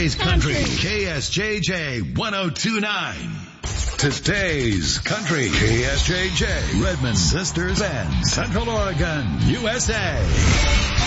Today's Country, KSJJ 1029. Today's Country, KSJJ, Redmond, Sisters, Bend, Central Oregon, USA.